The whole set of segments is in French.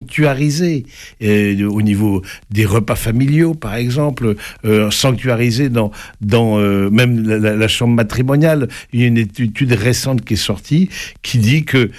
sanctuarisé au niveau des repas familiaux, par exemple, sanctuarisé dans même la chambre matrimoniale. Il y a une étude récente qui est sortie qui dit que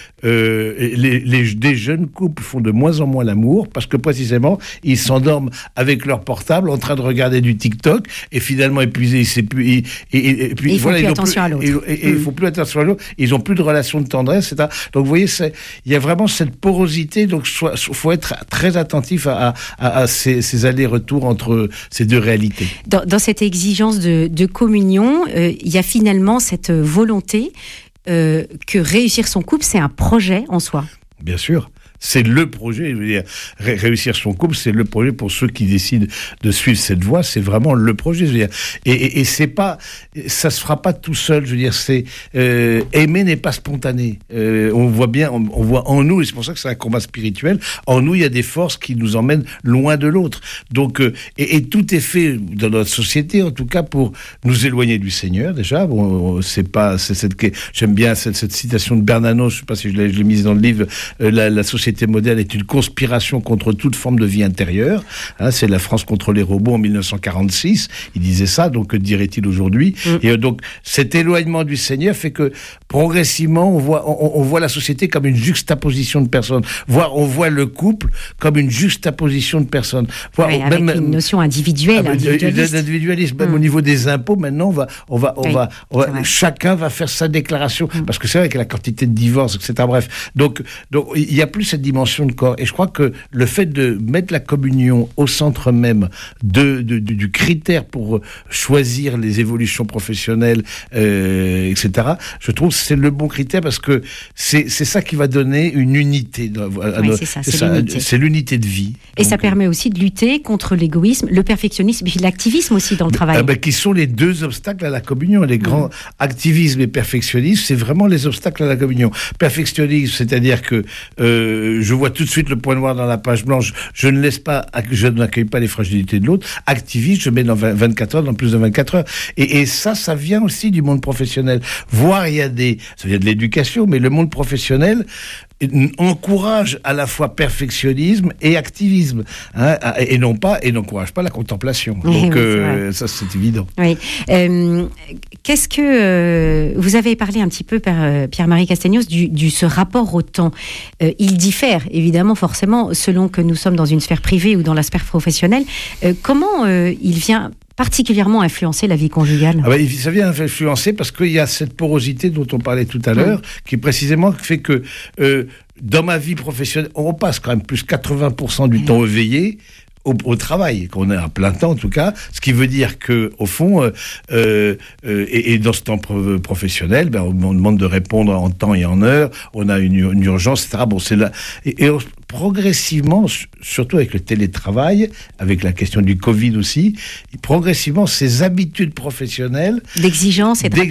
des jeunes couples font de moins en moins l'amour parce que précisément ils s'endorment avec leur portable en train de regarder du TikTok et finalement épuisés, et puis ils font plus attention à l'autre. Ils font plus attention à l'autre. Ils ont plus de relation de tendresse, etc. Donc vous voyez, il y a vraiment cette porosité. Donc faut être très attentif à ces allers-retours entre ces deux réalités. Dans cette exigence de communion, il y a finalement cette volonté que réussir son couple, c'est un projet en soi. Bien sûr. C'est le projet, je veux dire, réussir son couple, c'est le projet pour ceux qui décident de suivre cette voie, c'est vraiment le projet, je veux dire. Et c'est pas, ça se fera pas tout seul, je veux dire, c'est, aimer n'est pas spontané. On voit bien, on voit en nous, et c'est pour ça que c'est un combat spirituel, en nous, il y a des forces qui nous emmènent loin de l'autre. Donc, et tout est fait dans notre société, en tout cas, pour nous éloigner du Seigneur, déjà. Bon, j'aime bien cette citation de Bernanos, je sais pas si je l'ai mise dans le livre, la société moderne est une conspiration contre toute forme de vie intérieure. C'est la France contre les robots en 1946. Il disait ça, donc que dirait-il aujourd'hui ? Et donc, cet éloignement du Seigneur fait que progressivement, on voit la société comme une juxtaposition de personnes. On voit le couple comme une juxtaposition de personnes. Avec une notion individuelle. D'individualisme. Même au niveau des impôts, maintenant, chacun va faire sa déclaration. Parce que c'est vrai que la quantité de divorces, etc. Bref. Donc, il n'y a plus cette dimension de corps. Et je crois que le fait de mettre la communion au centre même du critère pour choisir les évolutions professionnelles, etc., je trouve que c'est le bon critère parce que c'est ça qui va donner une unité. C'est l'unité de vie. Et ça permet aussi de lutter contre l'égoïsme, le perfectionnisme et l'activisme aussi dans le travail. Qui sont les deux obstacles à la communion. Les grands activisme et perfectionnisme, c'est vraiment les obstacles à la communion. Perfectionnisme, c'est-à-dire que je vois tout de suite le point noir dans la page blanche, je n'accueille pas les fragilités de l'autre. Activiste, je mets dans 24 heures, dans plus de 24 heures. Et ça vient aussi du monde professionnel. Ça vient de l'éducation, mais le monde professionnel encourage à la fois perfectionnisme et activisme, et n'encourage pas la contemplation. Donc ça c'est évident. Oui. Qu'est-ce que vous avez parlé un petit peu, Pierre-Marie Castegnos, du ce rapport au temps. Il diffère évidemment forcément selon que nous sommes dans une sphère privée ou dans la sphère professionnelle. Comment il vient particulièrement influencer la vie conjugale? Ça vient influencer parce qu'il y a cette porosité dont on parlait tout à l'heure, qui précisément fait que dans ma vie professionnelle, on passe quand même plus 80% du temps éveillé au travail, qu'on est à plein temps en tout cas, ce qui veut dire que au fond, et dans ce temps professionnel, on demande de répondre en temps et en heure, on a une urgence, etc. Bon, c'est là, et progressivement, surtout avec le télétravail, avec la question du Covid aussi, progressivement, ces habitudes professionnelles d'exigence et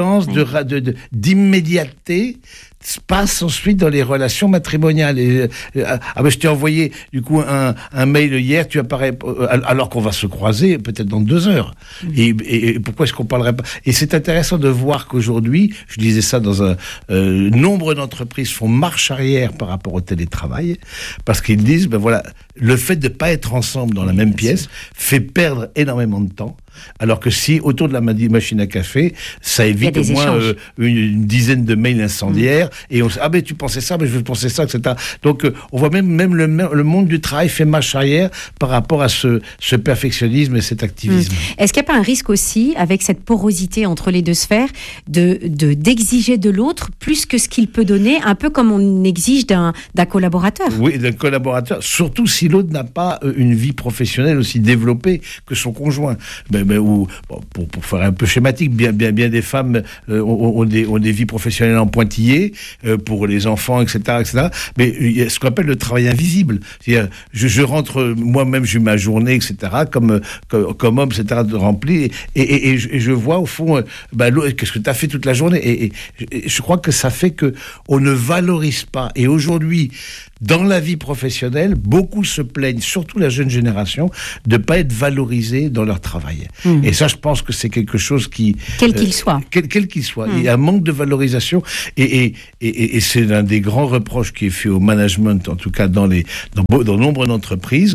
d'immédiateté se passe ensuite dans les relations matrimoniales. Je t'ai envoyé du coup un mail hier, tu apparais alors qu'on va se croiser peut-être dans 2 heures. Et pourquoi est-ce qu'on parlerait pas? Et c'est intéressant de voir qu'aujourd'hui, je disais ça dans un nombre d'entreprises font marche arrière par rapport au télétravail, parce qu'ils disent le fait de pas être ensemble dans la même pièce fait perdre énormément de temps. Alors que si, autour de la machine à café, ça évite au moins une dizaine de mails incendiaires, et on se dit, tu pensais ça, mais je veux penser ça, etc. Donc, on voit même le monde du travail fait marche arrière par rapport à ce perfectionnisme et cet activisme. Est-ce qu'il n'y a pas un risque aussi, avec cette porosité entre les deux sphères, d'exiger de l'autre plus que ce qu'il peut donner, un peu comme on exige d'un collaborateur? Oui, d'un collaborateur, surtout si l'autre n'a pas une vie professionnelle aussi développée que son conjoint. Pour faire un peu schématique, bien des femmes ont des vies professionnelles en pointillés pour les enfants, etc. Mais il y a ce qu'on appelle le travail invisible. C'est-à-dire, je rentre moi-même, j'ai ma journée, etc. Comme homme, etc. rempli, et je vois au fond, qu'est-ce que tu as fait toute la journée, et je crois que ça fait que on ne valorise pas. Et aujourd'hui, dans la vie professionnelle, beaucoup se plaignent, surtout la jeune génération, de pas être valorisés dans leur travail. Et ça, je pense que c'est quelque chose qui... Quel qu'il soit. Quel qu'il soit. Il y a un manque de valorisation et c'est l'un des grands reproches qui est fait au management, en tout cas dans nombre d'entreprises,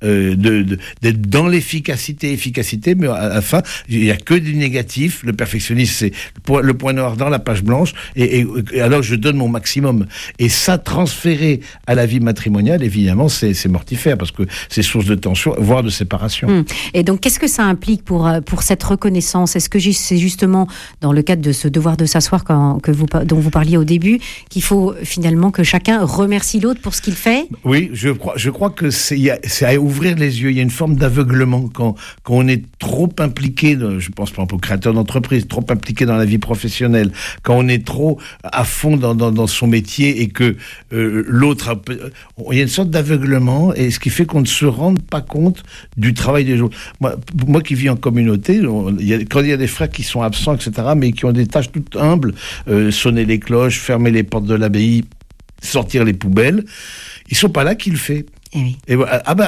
d'être dans l'efficacité, mais à la fin, il n'y a que du négatif. Le perfectionnisme, c'est le point noir dans la page blanche, et alors je donne mon maximum. Et ça, transféré à la vie matrimoniale, évidemment, c'est mortifère, parce que c'est source de tension, voire de séparation. Et donc, qu'est-ce que ça implique pour cette reconnaissance? Est-ce que c'est justement dans le cadre de ce devoir de s'asseoir dont vous parliez au début, qu'il faut finalement que chacun remercie l'autre pour ce qu'il fait? Oui, je crois que c'est à ouvrir les yeux. Il y a une forme d'aveuglement quand on est trop impliqué, je pense par exemple aux créateurs d'entreprise, trop impliqué dans la vie professionnelle, quand on est trop à fond dans son métier et que l'autre il y a une sorte d'aveuglement, et ce qui fait qu'on ne se rende pas compte du travail des autres. Moi qui vis en communauté, quand il y a des frères qui sont absents, etc., mais qui ont des tâches toutes humbles, sonner les cloches, fermer les portes de l'abbaye, sortir les poubelles, ils sont pas là qui le fait. Oui. Et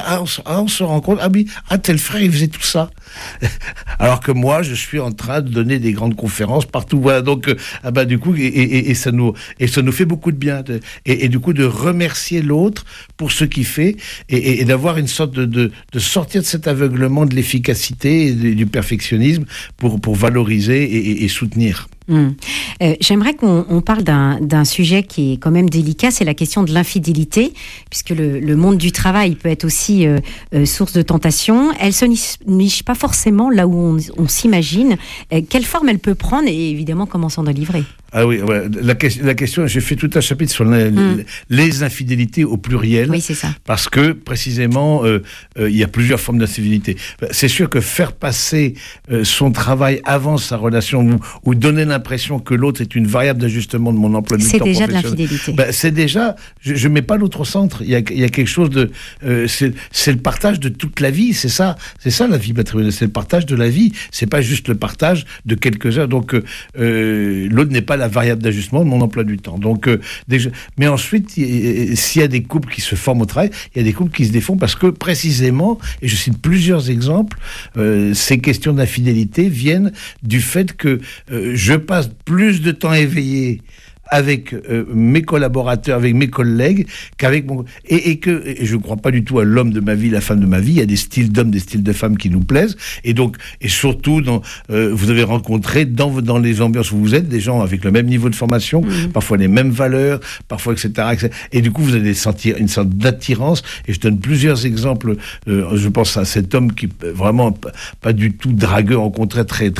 on se rend compte, tel frère il faisait tout ça, alors que moi je suis en train de donner des grandes conférences partout. Voilà, donc du coup et ça nous fait beaucoup de bien, et du coup de remercier l'autre pour ce qu'il fait, et d'avoir une sorte de sortir de cet aveuglement de l'efficacité et du perfectionnisme pour valoriser et soutenir. J'aimerais qu'on parle d'un sujet qui est quand même délicat, c'est la question de l'infidélité, puisque le monde du travail peut être aussi source de tentation. Elle se niche pas forcément là où on s'imagine. Quelle forme elle peut prendre, et évidemment comment s'en délivrer? Ah oui, ouais. La question, j'ai fait tout un chapitre sur les infidélités au pluriel. Oui, c'est ça. Parce que, précisément, il y a plusieurs formes d'infidélité. C'est sûr que faire passer son travail avant sa relation, ou donner l'impression que l'autre est une variable d'ajustement de mon emploi du temps professionnel, c'est déjà de l'infidélité. C'est déjà, je mets pas l'autre au centre. Il y a quelque chose de, c'est le partage de toute la vie. C'est ça la vie matrimoniale. C'est le partage de la vie. C'est pas juste le partage de quelques heures. Donc, l'autre n'est pas la variable d'ajustement de mon emploi du temps. Donc, déjà, mais ensuite, s'il y a des couples qui se forment au travail, il y a des couples qui se défont parce que, précisément, et je cite plusieurs exemples, ces questions d'infidélité viennent du fait que je passe plus de temps éveillé avec mes collaborateurs, avec mes collègues, qu'avec mon... Et je ne crois pas du tout à l'homme de ma vie, la femme de ma vie. Il y a des styles d'hommes, des styles de femmes qui nous plaisent. Et donc, et surtout, vous avez rencontré dans les ambiances où vous êtes, des gens avec le même niveau de formation, parfois les mêmes valeurs, parfois, etc. Et du coup, vous allez sentir une sorte d'attirance. Et je donne plusieurs exemples. Je pense à cet homme qui, vraiment, pas du tout dragueur, au contraire, très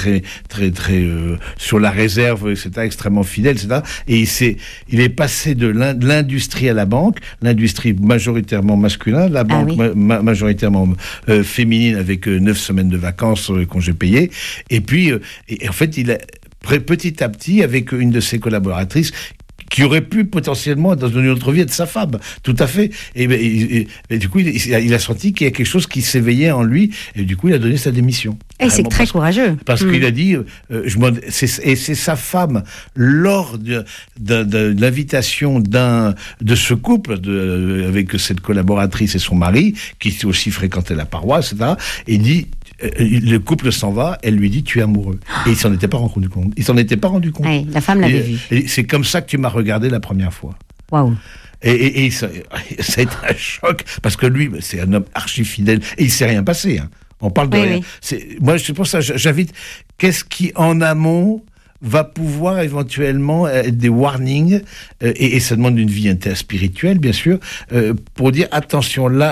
sur la réserve, etc., extrêmement fidèle, etc. Et il est passé de l'industrie à la banque, l'industrie majoritairement masculin, la banque majoritairement féminine, avec 9 semaines de vacances, congés payés. Et puis, en fait, il a petit à petit, avec une de ses collaboratrices, qui aurait pu potentiellement, dans une autre vie, être sa femme. Tout à fait. Et du coup, il a senti qu'il y a quelque chose qui s'éveillait en lui, et du coup, il a donné sa démission. Et c'est très courageux. Parce qu'il a dit, c'est sa femme, lors de l'invitation de ce couple, avec cette collaboratrice et son mari, qui aussi fréquentait la paroisse, etc., et dit, le couple s'en va, elle lui dit tu es amoureux. Et il s'en était pas rendu compte. Oui, la femme l'avait vu. Et c'est comme ça que tu m'as regardé la première fois. Waouh. Et ça a été un choc, parce que lui, c'est un homme archi fidèle, et il s'est rien passé. Hein. On parle de rien. Moi, c'est pour ça, j'invite, qu'est-ce qui en amont va pouvoir éventuellement être des warnings, et ça demande une vie interspirituelle, bien sûr, pour dire attention, là,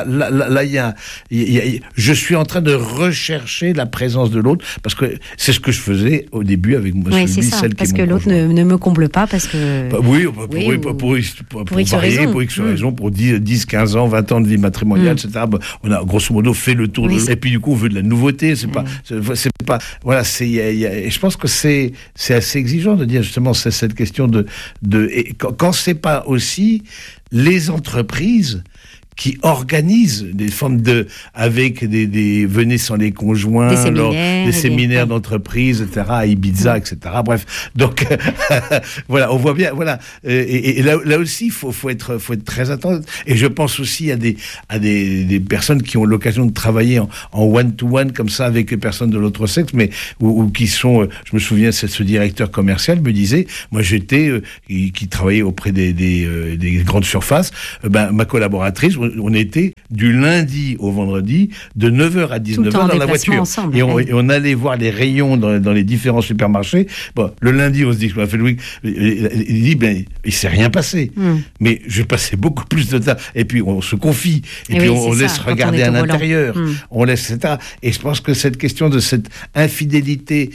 je suis en train de rechercher la présence de l'autre, parce que c'est ce que je faisais au début avec moi. Oui, c'est ça, parce que l'autre ne me comble pas, parce que... pour X raisons, pour 10, 15 ans, 20 ans de vie matrimoniale, etc. On a grosso modo fait le tour et puis du coup, on veut de la nouveauté, c'est pas, voilà, je pense que c'est assez exigeant de dire justement cette question et quand c'est pas aussi les entreprises qui organisent des formes avec des venez sans les conjoints, des séminaires d'entreprise, etc., à Ibiza, etc. Bref, donc voilà, on voit bien, voilà. Et là aussi, faut être très attentif. Et je pense aussi à des personnes qui ont l'occasion de travailler en one-to-one comme ça avec les personnes de l'autre sexe, mais ou qui sont. Je me souviens, ce directeur commercial me disait, moi qui travaillait auprès des grandes surfaces, ma collaboratrice, on était du lundi au vendredi de 9h à 19h dans la voiture. Ensemble, et on allait voir les rayons dans les différents supermarchés. Bon, le lundi, on se dit, il dit, il s'est rien passé. Mais je passais beaucoup plus de temps. Et puis, on se confie. Et puis, on laisse regarder à l'intérieur. On laisse, etc. Et je pense que cette question de cette infidélité,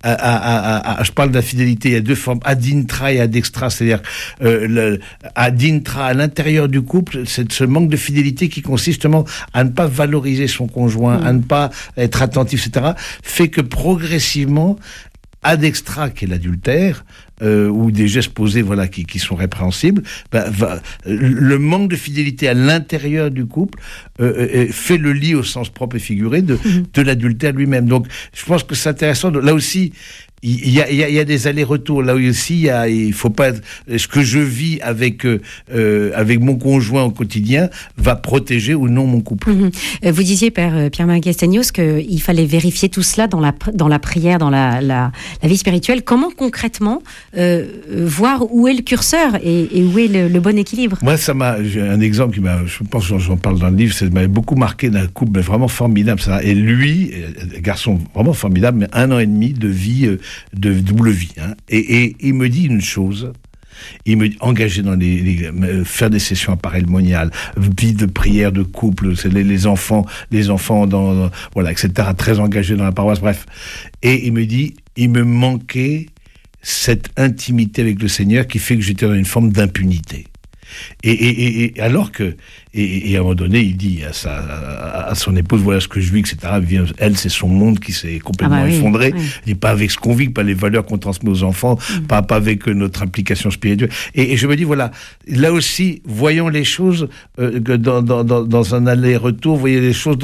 je parle d'infidélité, il y a deux formes, ad intra et ad extra. C'est-à-dire, ad intra, à l'intérieur du couple, c'est ce manque de fidélité qui consiste justement à ne pas valoriser son conjoint, à ne pas être attentif, etc., fait que progressivement, ad extra, qui est l'adultère, ou des gestes posés, voilà, qui sont répréhensibles, le manque de fidélité à l'intérieur du couple fait le lit au sens propre et figuré de l'adultère lui-même. Donc, je pense que c'est intéressant. Là aussi, il y a des allers-retours. Là aussi, il faut pas. Ce que je vis avec mon conjoint au quotidien va protéger ou non mon couple. Vous disiez, Père Pierre-Marie Castagnos, qu'il fallait vérifier tout cela dans la prière, dans la vie spirituelle. Comment concrètement voir où est le curseur et où est le bon équilibre? Moi, j'ai un exemple je pense que j'en parle dans le livre, ça m'avait beaucoup marqué d'un couple vraiment formidable. Ça. Et lui, garçon vraiment formidable, mais 1 an et demi de vie. De double vie, hein. Et il me dit une chose, il me dit engager dans faire des sessions à parelmonial, vie de prière de couple, c'est les enfants voilà, etc., très engagés dans la paroisse, bref. Et il me dit, il me manquait cette intimité avec le Seigneur qui fait que j'étais dans une forme d'impunité. Et alors que, et à un moment donné, il dit à son épouse, voilà ce que je vis, etc. Elle, c'est son monde qui s'est complètement effondré. Il n'est pas avec ce qu'on vit, pas les valeurs qu'on transmet aux enfants, pas avec notre implication spirituelle. Et je me dis, voilà, là aussi, voyons les choses dans un aller-retour, voyez les choses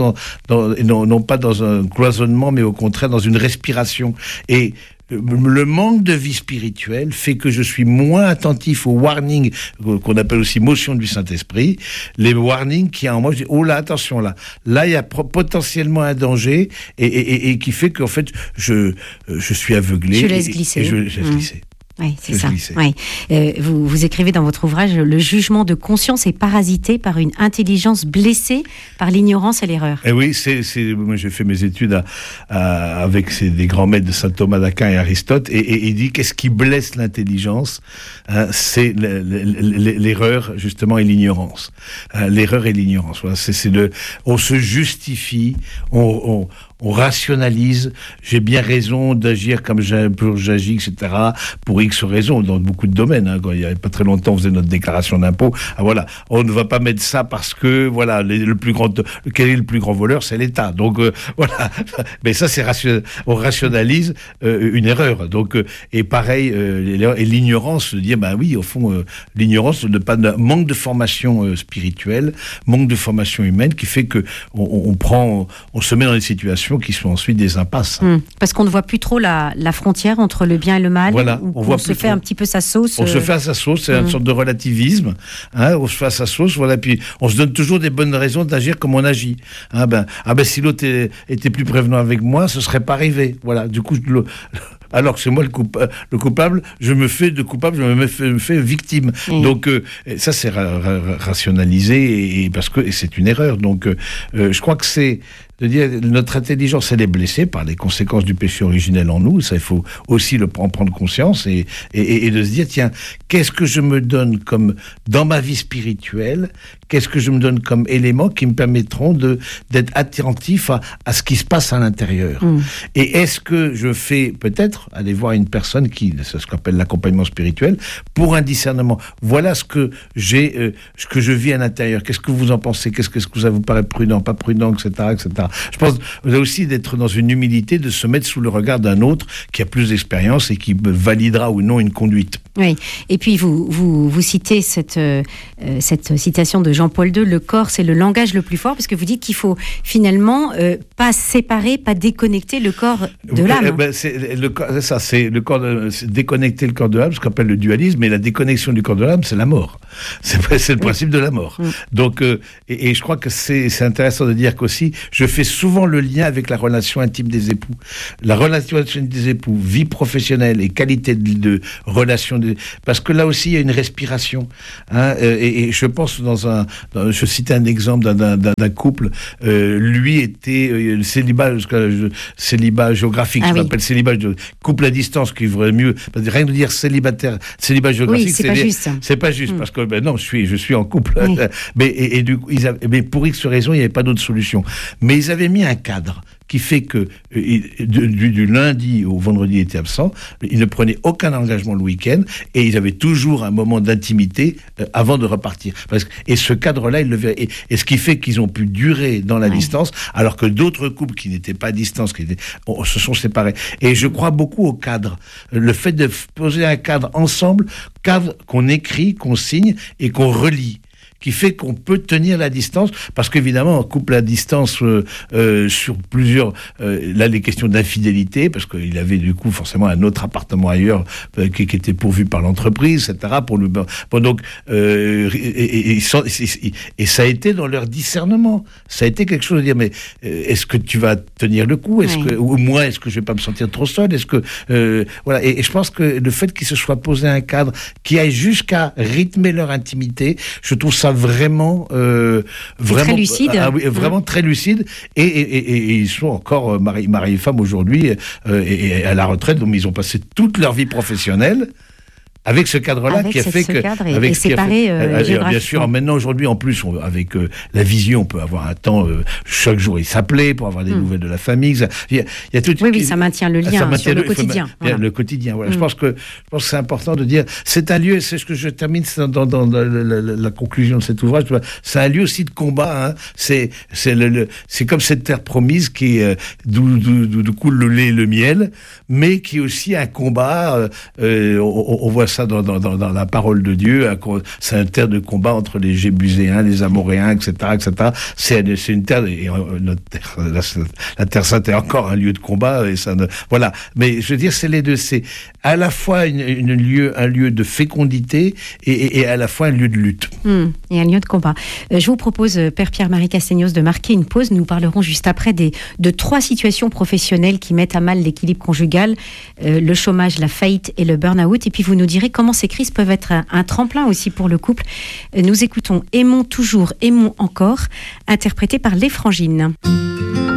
non pas dans un cloisonnement, mais au contraire dans une respiration. Et le manque de vie spirituelle fait que je suis moins attentif aux warnings qu'on appelle aussi motion du Saint-Esprit, les warnings qui en moi, je dis, oh là, attention là, il y a potentiellement un danger et qui fait qu'en fait, je suis aveuglé. Je laisse glisser. Je laisse glisser. Oui, c'est ça. Oui. Vous écrivez dans votre ouvrage, le jugement de conscience est parasité par une intelligence blessée par l'ignorance et l'erreur. Et oui, moi j'ai fait mes études avec des grands maîtres de saint Thomas d'Aquin et Aristote, et il dit qu'est-ce qui blesse l'intelligence, c'est l'erreur justement et l'ignorance. L'erreur et l'ignorance. Voilà, on se justifie, on rationalise, j'ai bien raison d'agir comme j'agis, etc., pour X raisons, dans beaucoup de domaines. Hein. Quand il n'y a pas très longtemps, on faisait notre déclaration d'impôt. Voilà, on ne va pas mettre ça parce que, voilà, quel est le plus grand voleur? C'est l'État. Donc, voilà. Mais ça, on rationalise une erreur. Donc, et pareil, et l'ignorance, de dire, oui, au fond, l'ignorance, manque de formation spirituelle, manque de formation humaine, qui fait que on se met dans des situations qui sont ensuite des impasses. Parce qu'on ne voit plus trop la frontière entre le bien et le mal. Voilà, on se fait un petit peu sa sauce. On se fait à sa sauce, c'est une sorte de relativisme. Hein, on se fait à sa sauce, voilà. Puis on se donne toujours des bonnes raisons d'agir comme on agit. Hein, si l'autre était plus prévenant avec moi, ce serait pas arrivé. Voilà. Du coup, alors que c'est moi le coupable, je me fais victime. Donc ça, c'est rationalisé et parce que c'est une erreur. Donc je crois que c'est de dire notre intelligence, elle est blessée par les conséquences du péché originel en nous. Ça, il faut aussi en prendre conscience et de se dire, tiens, qu'est-ce que je me donne comme dans ma vie spirituelle, qu'est-ce que je me donne comme éléments qui me permettront d'être attentif à ce qui se passe à l'intérieur. Et est-ce que je fais peut-être aller voir une personne c'est ce qu'on appelle l'accompagnement spirituel, pour un discernement. Voilà ce que je vis à l'intérieur. Qu'est-ce que vous en pensez? Qu'est-ce que ça vous paraît prudent, pas prudent, etc., etc. Je pense aussi d'être dans une humilité, de se mettre sous le regard d'un autre qui a plus d'expérience et qui validera ou non une conduite. Oui, et puis vous citez cette citation de Jean-Paul II, le corps c'est le langage le plus fort, parce que vous dites qu'il faut finalement pas séparer, pas déconnecter le corps de l'âme. C'est le corps, c'est déconnecter le corps de l'âme, ce qu'on appelle le dualisme, et la déconnexion du corps de l'âme, c'est la mort. C'est le principe de la mort. Donc, et je crois que c'est intéressant de dire qu'aussi, je fais souvent le lien avec la relation intime des époux. La relation intime des époux, vie professionnelle et qualité de relation, parce que là aussi, il y a une respiration. Hein, et je pense je citais un exemple d'un couple, lui était célibat géographique, je l'appelle célibat, couple à distance, qui devrait mieux, rien de dire célibat géographique, oui, c'est pas juste. C'est pas juste, parce que non, je suis en couple, oui. mais du coup, mais pour X raisons, il n'y avait pas d'autre solution. Mais ils avaient mis un cadre qui fait que du lundi au vendredi, ils étaient absents, ils ne prenaient aucun engagement le week-end, et ils avaient toujours un moment d'intimité avant de repartir. Et ce cadre-là, ils le verraient. Et ce qui fait qu'ils ont pu durer dans la distance, alors que d'autres couples qui n'étaient pas à distance, se sont séparés. Et je crois beaucoup au cadre. Le fait de poser un cadre ensemble, cadre qu'on écrit, qu'on signe et qu'on relie, qui fait qu'on peut tenir la distance, parce qu'évidemment, on couple la distance sur plusieurs... là, les questions d'infidélité, parce qu'il avait du coup forcément un autre appartement ailleurs qui était pourvu par l'entreprise, etc. Donc, et ça a été dans leur discernement. Ça a été quelque chose de dire, mais est-ce que tu vas tenir le coup ? Ou moi, est-ce que je vais pas me sentir trop seul ? Est-ce que... voilà. Et je pense que le fait qu'ils se soient posé un cadre qui aille jusqu'à rythmer leur intimité, je trouve ça vraiment très lucide. Vraiment très lucide, et ils sont encore mari et femme aujourd'hui, et à la retraite, donc ils ont passé toute leur vie professionnelle avec ce cadre-là, qui a fait que... Et séparé géographiquement. Bien sûr, maintenant, aujourd'hui, en plus, avec la vision, on peut avoir un temps, chaque jour, ils s'appelaient pour avoir des nouvelles de la famille. Il y a tout, oui, ça maintient le lien sur le quotidien. Le quotidien, voilà. Je pense que c'est important de dire, c'est un lieu, c'est ce que je termine dans la conclusion de cet ouvrage, c'est un lieu aussi de combat, hein. C'est comme cette terre promise d'où coule le lait et le miel, mais qui est aussi un combat, on voit ça dans la parole de Dieu, c'est une terre de combat entre les Jébuséens, les Amoréens, etc., etc. C'est une terre, et notre terre, la Terre Sainte est encore un lieu de combat, et ça voilà. Mais je veux dire, c'est les deux, c'est à la fois un lieu de fécondité et à la fois un lieu de lutte. Et un lieu de combat. Je vous propose, Père Pierre-Marie Castegnos, de marquer une pause. Nous parlerons juste après de 3 situations professionnelles qui mettent à mal l'équilibre conjugal, le chômage, la faillite et le burn-out. Et puis vous nous direz comment ces crises peuvent être un tremplin aussi pour le couple. Nous écoutons Aimons toujours, aimons encore, interprété par Les Frangines.